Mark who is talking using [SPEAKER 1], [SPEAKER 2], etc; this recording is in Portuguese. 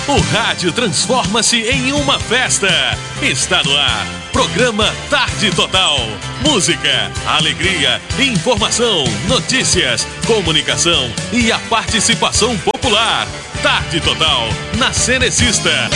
[SPEAKER 1] O rádio transforma-se em uma festa. Está no ar. Programa Tarde Total. Música, alegria, informação, notícias, comunicação e a participação popular. Tarde Total, na Cenecista.